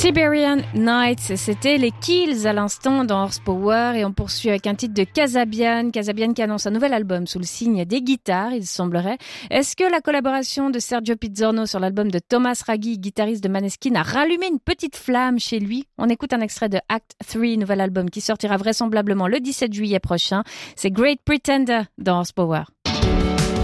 Siberian Nights, c'était les Kills à l'instant dans Horsepower et on poursuit avec un titre de Kasabian. Kasabian qui annonce un nouvel album sous le signe des guitares, il semblerait. Est-ce que la collaboration de Sergio Pizzorno sur l'album de Thomas Raggi, guitariste de Maneskin, a rallumé une petite flamme chez lui? On écoute un extrait de Act 3, nouvel album qui sortira vraisemblablement le 17 juillet prochain. C'est Great Pretender dans Horsepower.